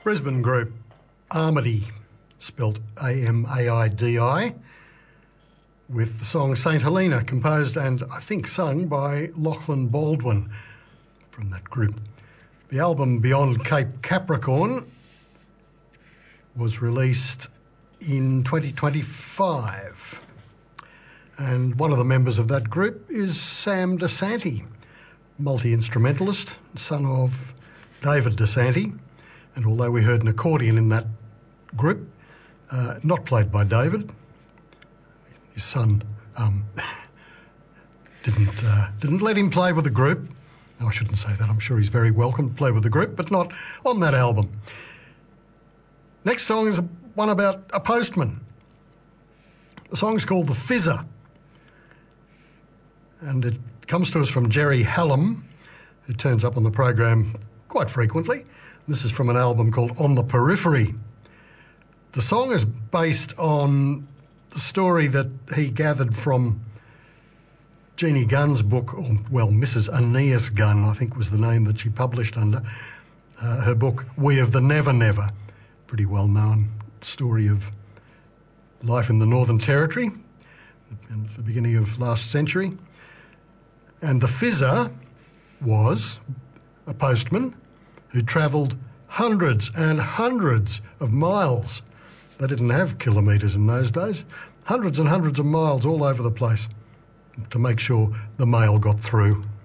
Brisbane group Armady, spelt A-M-A-I-D-I, with the song St Helena, composed and I think sung by Lachlan Baldwin from that group. The album Beyond Cape Capricorn was released in 2025, and one of the members of that group is Sam DeSanti, multi-instrumentalist, son of David DeSanti. And although we heard an accordion in that group, not played by David, his son didn't let him play with the group. No, I shouldn't say that. I'm sure he's very welcome to play with the group, but not on that album. Next song is one about a postman. The song's called The Fizzer, and it comes to us from Jerry Hallam, who turns up on the program quite frequently. This is from an album called On the Periphery. The song is based on the story that he gathered from Jeannie Gunn's book, or, well, Mrs. Aeneas Gunn, I think was the name that she published under, her book We of the Never Never. Pretty well-known story of life in the Northern Territory at the beginning of last century. And the Fizzer was a postman who travelled hundreds and hundreds of miles. They didn't have kilometres in those days. Hundreds and hundreds of miles all over the place to make sure the mail got through.